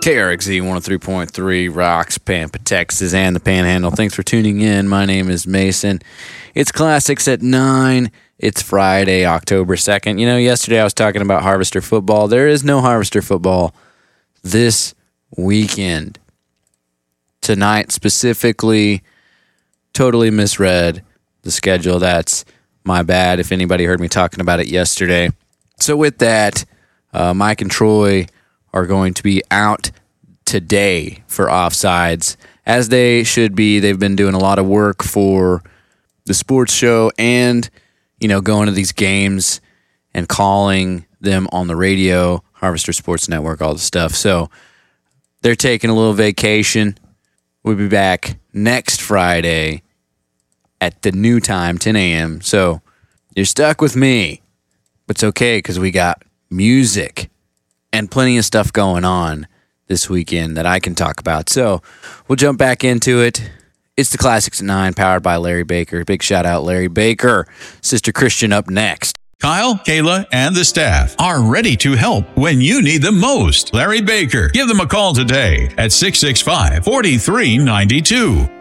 KRXZ 103.3 Rocks, Pampa, Texas, and the Panhandle. Thanks for tuning in. My name is Mason. It's Classics at 9. It's Friday, October 2nd. You know, yesterday I was talking about Harvester football. There is no Harvester football this weekend. Tonight specifically, totally misread the schedule. That's my bad if anybody heard me talking about it yesterday. So with that, Mike and Troy are going to be out today for Offsides, as they should be. They've been doing a lot of work for the sports show and, you know, going to these games and calling them on the radio, Harvester Sports Network, all the stuff. So they're taking a little vacation. We'll be back next Friday at the new time, 10 a.m. So you're stuck with me, but it's okay because we got music and plenty of stuff going on this weekend that I can talk about. So we'll jump back into it. It's the Classics at 9, powered by Larry Baker. Big shout out, Larry Baker. Sister Christian up next. Kyle, Kayla, and the staff are ready to help when you need them most. Larry Baker. Give them a call today at 665-4392.